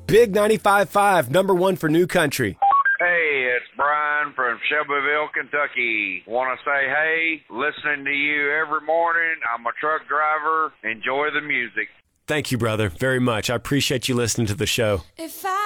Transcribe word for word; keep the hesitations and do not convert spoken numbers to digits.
Big ninety-five point five, number one for New Country. Hey, it's Brian from Shelbyville, Kentucky. Want to say, hey, listening to you every morning. I'm a truck driver. Enjoy the music. Thank you, brother, very much. I appreciate you listening to the show. If I